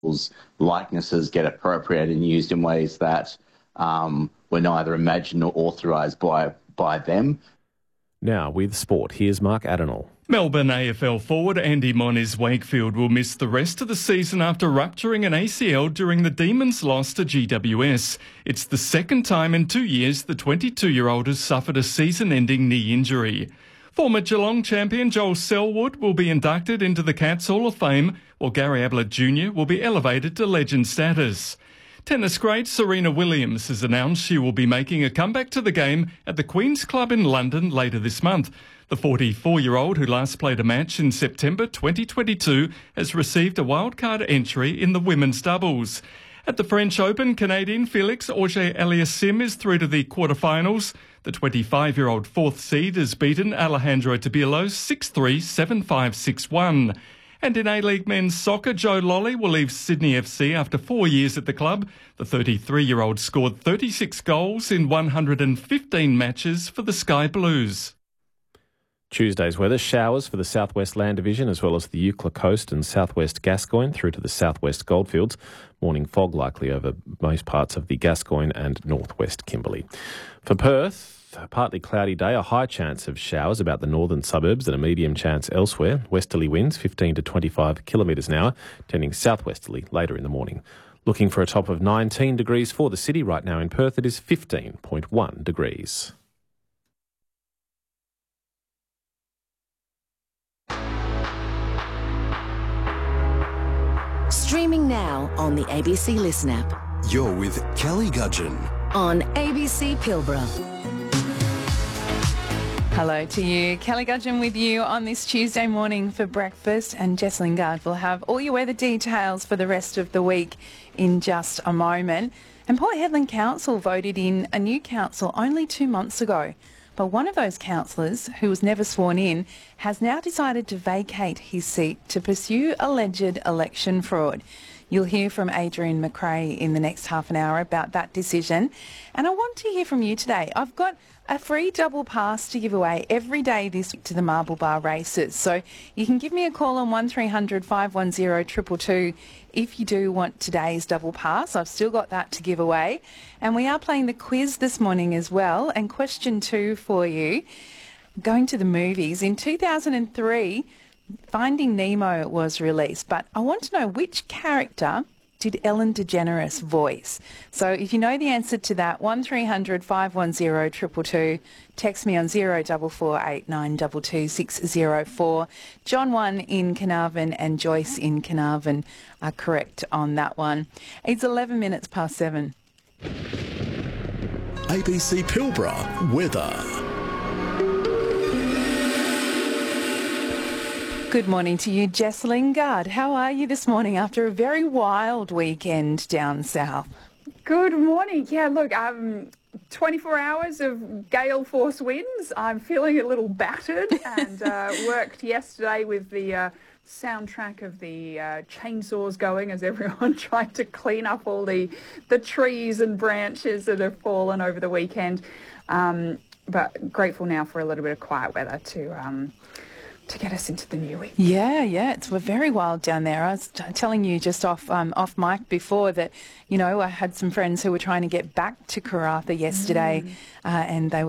likenesses get appropriated and used in ways that were neither imagined nor authorised by them. Now with sport, here's Mark Adenall. Melbourne AFL forward Andy Moniz Wakefield will miss the rest of the season after rupturing an ACL during the Demons' loss to GWS. It's the second time in 2 years the 22-year-old has suffered a season-ending knee injury. Former Geelong champion Joel Selwood will be inducted into the Cats Hall of Fame, while Gary Ablett Jr. will be elevated to legend status. Tennis great Serena Williams has announced she will be making a comeback to the game at the Queen's Club in London later this month. The 44-year-old, who last played a match in September 2022, has received a wildcard entry in the women's doubles. At the French Open, Canadian Felix Auger-Aliassime is through to the quarterfinals. The 25-year-old fourth seed has beaten Alejandro Tabilo 6-3, 7-5, 6-1. And in A-League men's soccer, Joe Lolley will leave Sydney FC after 4 years at the club. The 33-year-old scored 36 goals in 115 matches for the Sky Blues. Tuesday's weather: showers for the Southwest Land Division as well as the Eucla Coast and Southwest Gascoyne through to the Southwest Goldfields. Morning fog likely over most parts of the Gascoyne and Northwest Kimberley. For Perth, a partly cloudy day, a high chance of showers about the northern suburbs and a medium chance elsewhere. Westerly winds 15 to 25 kilometres an hour, tending southwesterly later in the morning. Looking for a top of 19 degrees for the city. Right now in Perth it is 15.1 degrees. Streaming now on the ABC Listen app. You're with Kelly Gudgeon on ABC Pilbara. Hello to you. Kelly Gudgeon with you on this Tuesday morning for breakfast, and Jess Lingard will have all your weather details for the rest of the week in just a moment. And Port Hedland Council voted in a new council only 2 months ago. But one of those councillors, who was never sworn in, has now decided to vacate his seat to pursue alleged election fraud. You'll hear from Adrian McRae in the next half an hour about that decision. And I want to hear from you today. I've got a free double pass to give away every day this week to the Marble Bar races. So you can give me a call on 1300 510 222 if you do want today's double pass. I've still got that to give away. And we are playing the quiz this morning as well. And question 2 for you, going to the movies. In 2003, Finding Nemo was released, but I want to know which character did Ellen DeGeneres voice? So if you know the answer to that, 1300 510 222, text me on 0448922604. John 1 in Carnarvon and Joyce in Carnarvon are correct on that one. It's 11 minutes past 7. ABC Pilbara weather. Good morning to you, Jess Lingard. How are you this morning after a very wild weekend down south? Good morning. Yeah, look, 24 hours of gale force winds. I'm feeling a little battered and worked yesterday with the soundtrack of the chainsaws going as everyone tried to clean up all the trees and branches that have fallen over the weekend. But grateful now for a little bit of quiet weather to get us into the new week. Yeah, it's very wild down there. I was telling you just off mic before that, you know, I had some friends who were trying to get back to Karratha yesterday and they